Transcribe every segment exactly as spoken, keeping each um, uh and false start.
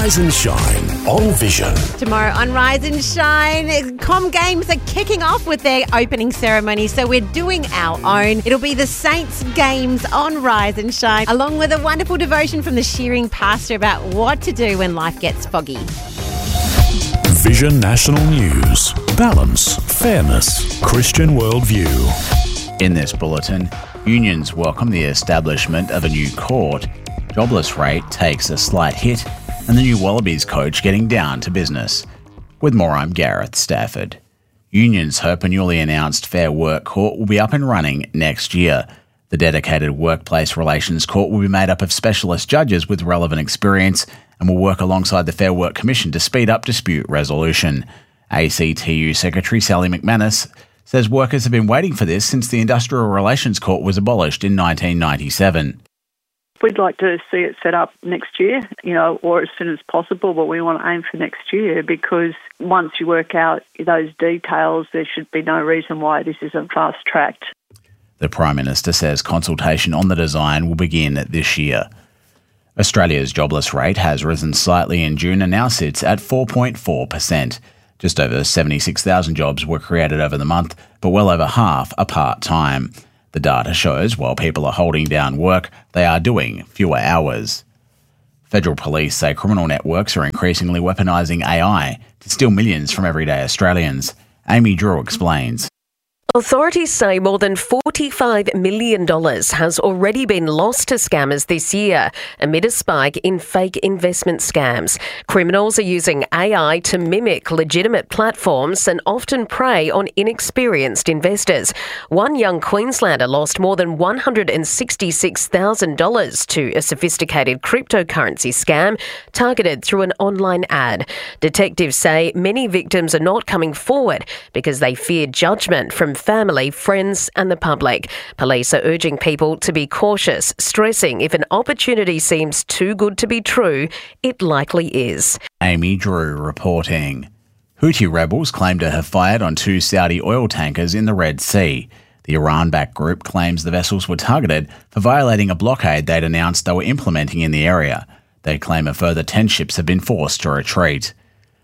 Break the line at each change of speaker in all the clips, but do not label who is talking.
Rise and Shine on Vision.
Tomorrow on Rise and Shine, Com Games are kicking off with their opening ceremony, so we're doing our own. It'll be the Saints Games on Rise and Shine, along with a wonderful devotion from the shearing pastor about what to do when life gets foggy.
Vision National News. Balance, fairness, Christian worldview.
In this bulletin, unions welcome the establishment of a new court, jobless rate takes a slight hit, and the new Wallabies coach getting down to business. With more, I'm Gareth Stafford. Unions hope a newly announced Fair Work Court will be up and running next year. The dedicated Workplace Relations Court will be made up of specialist judges with relevant experience and will work alongside the Fair Work Commission to speed up dispute resolution. A C T U Secretary Sally McManus says workers have been waiting for this since the Industrial Relations Court was abolished in nineteen ninety-seven.
We'd like to see it set up next year, you know, or as soon as possible, but we want to aim for next year because once you work out those details, there should be no reason why this isn't fast-tracked.
The Prime Minister says consultation on the design will begin this year. Australia's jobless rate has risen slightly in June and now sits at four point four percent. Just over seventy-six thousand jobs were created over the month, but well over half are part-time. The data shows while people are holding down work, they are doing fewer hours. Federal police say criminal networks are increasingly weaponising A I to steal millions from everyday Australians. Amy Drew explains.
Authorities say more than forty-five million dollars has already been lost to scammers this year amid a spike in fake investment scams. Criminals are using A I to mimic legitimate platforms and often prey on inexperienced investors. One young Queenslander lost more than one hundred sixty-six thousand dollars to a sophisticated cryptocurrency scam targeted through an online ad. Detectives say many victims are not coming forward because they fear judgment from family, friends and the public. Police are urging people to be cautious, stressing if an opportunity seems too good to be true, it likely is.
Amy Drew reporting. Houthi rebels claim to have fired on two Saudi oil tankers in the Red Sea. The Iran-backed group claims the vessels were targeted for violating a blockade they'd announced they were implementing in the area. They claim a further ten ships have been forced to retreat.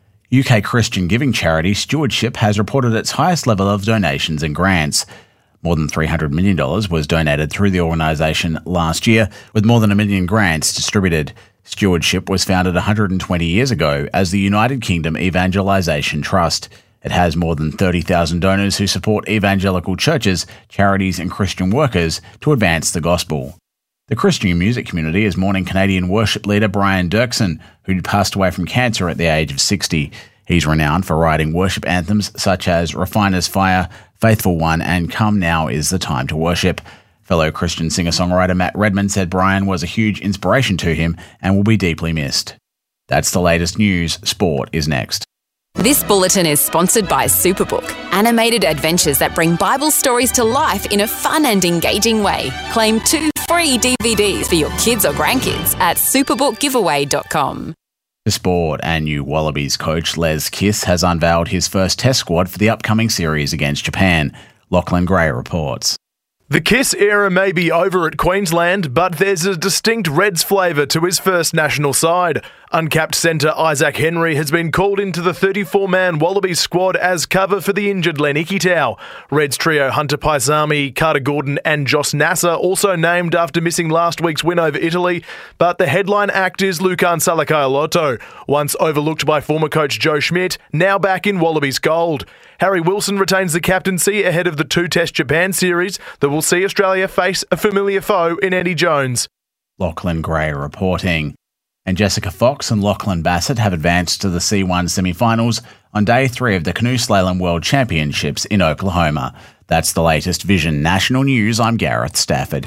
U K Christian giving charity Stewardship has reported its highest level of donations and grants. More than three hundred million dollars was donated through the organisation last year, with more than a million grants distributed. Stewardship was founded one hundred twenty years ago as the United Kingdom Evangelisation Trust. It has more than thirty thousand donors who support evangelical churches, charities and Christian workers to advance the gospel. The Christian music community is mourning Canadian worship leader Brian Dirksen, who passed away from cancer at the age of sixty. He's renowned for writing worship anthems such as Refiner's Fire, Faithful One and Come Now Is the Time to Worship. Fellow Christian singer-songwriter Matt Redman said Brian was a huge inspiration to him and will be deeply missed. That's the latest news. Sport is next.
This bulletin is sponsored by Superbook, animated adventures that bring Bible stories to life in a fun and engaging way. Claim two free D V Ds for your kids or grandkids at superbook giveaway dot com.
The sport and new Wallabies coach Les Kiss has unveiled his first test squad for the upcoming series against Japan. Lachlan Gray reports.
The Kiss era may be over at Queensland, but there's a distinct Reds flavour to his first national side. Uncapped centre Isaac Henry has been called into the thirty-four man Wallabies squad as cover for the injured Len Ikitau. Reds trio Hunter Paisami, Carter Gordon and Joss Nasser also named after missing last week's win over Italy, but the headline act is Lukan Salakaia-Loto, once overlooked by former coach Joe Schmidt, now back in Wallabies gold. Harry Wilson retains the captaincy ahead of the two-test Japan series that will see Australia face a familiar foe in Eddie Jones.
Lachlan Gray reporting. And Jessica Fox and Lachlan Bassett have advanced to the C one semi-finals on day three of the Canoe Slalom World Championships in Oklahoma. That's the latest Vision National News. I'm Gareth Stafford.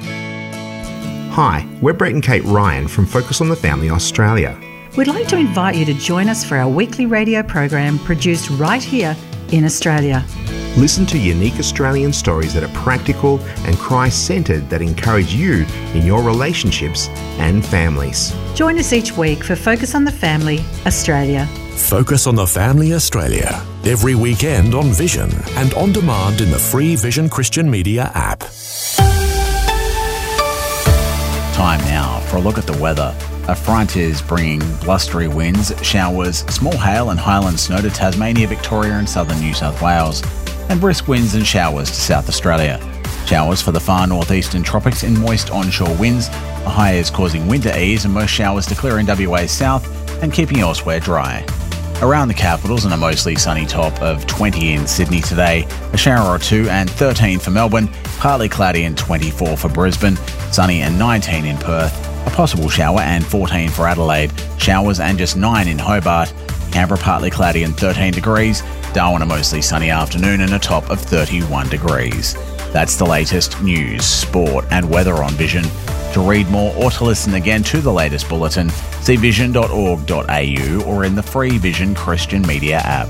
Hi, we're Brett and Kate Ryan from Focus on the Family Australia.
We'd like to invite you to join us for our weekly radio program produced right here in Australia.
Listen to unique Australian stories that are practical and Christ-centred that encourage you in your relationships and families.
Join us each week for Focus on the Family Australia.
Focus on the Family Australia, every weekend on Vision and on demand in the free Vision Christian Media app.
Time now for a look at the weather. A front is bringing blustery winds, showers, small hail and highland snow to Tasmania, Victoria and southern New South Wales, and brisk winds and showers to South Australia. Showers for the far northeastern tropics and moist onshore winds. A high is causing wind to ease and most showers to clear in W A south and keeping elsewhere dry. Around the capitals and a mostly sunny top of twenty in Sydney today, a shower or two and thirteen for Melbourne, partly cloudy and twenty-four for Brisbane, sunny and nineteen in Perth, a possible shower and fourteen for Adelaide, showers and just nine in Hobart, Canberra partly cloudy and thirteen degrees, Darwin a mostly sunny afternoon and a top of thirty-one degrees. That's the latest news, sport and weather on Vision. To read more or to listen again to the latest bulletin, see vision dot org dot a u or in the free Vision Christian Media app.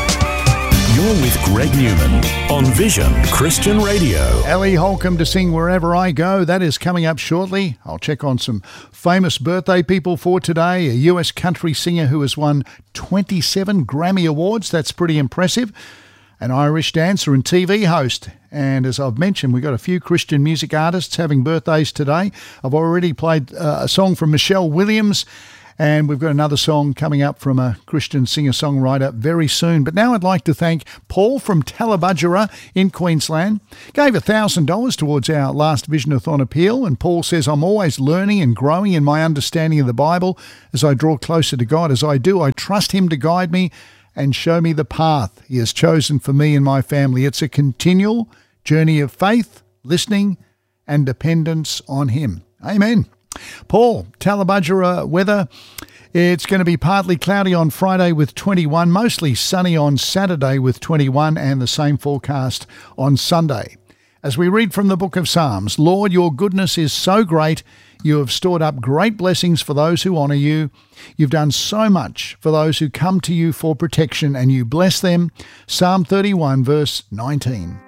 You're with Greg Newman on Vision Christian Radio.
Ellie Holcomb to sing Wherever I Go. That is coming up shortly. I'll check on some famous birthday people for today. A U S country singer who has won twenty-seven Grammy Awards. That's pretty impressive. An Irish dancer and T V host. And as I've mentioned, we've got a few Christian music artists having birthdays today. I've already played uh, a song from Michelle Williams, and we've got another song coming up from a Christian singer-songwriter very soon. But now I'd like to thank Paul from Tallabudgera in Queensland. Gave one thousand dollars towards our last Vision-a-thon appeal, and Paul says, I'm always learning and growing in my understanding of the Bible as I draw closer to God. As I do, I trust him to guide me and show me the path he has chosen for me and my family. It's a continual journey of faith, listening, and dependence on him. Amen. Paul, Tallabudgera weather. It's going to be partly cloudy on Friday with twenty-one, mostly sunny on Saturday with twenty-one, and the same forecast on Sunday. As we read from the book of Psalms, Lord, your goodness is so great. You have stored up great blessings for those who honour you. You've done so much for those who come to you for protection, and you bless them. Psalm thirty-one, verse nineteen.